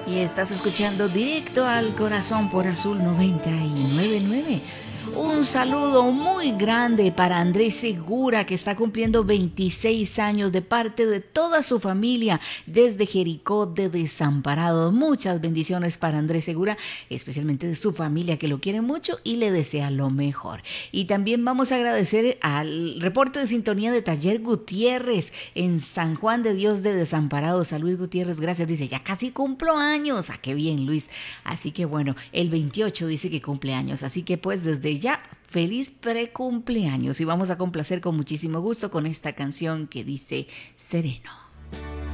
Y estás escuchando Directo al Corazón por Azul 99.9. Un saludo muy grande para Andrés Segura, que está cumpliendo 26 años, de parte de toda su familia desde Jericó de Desamparados. Muchas bendiciones para Andrés Segura, especialmente de su familia, que lo quiere mucho y le desea lo mejor. Y también vamos a agradecer al reporte de sintonía de Taller Gutiérrez en San Juan de Dios de Desamparados. A Luis Gutiérrez, gracias. Dice, ya casi cumplo años. Ah, qué bien, Luis. Así que bueno, el 28 dice que cumple años. Así que pues desde ya, feliz precumpleaños. Y vamos a complacer con muchísimo gusto con esta canción que dice Sereno.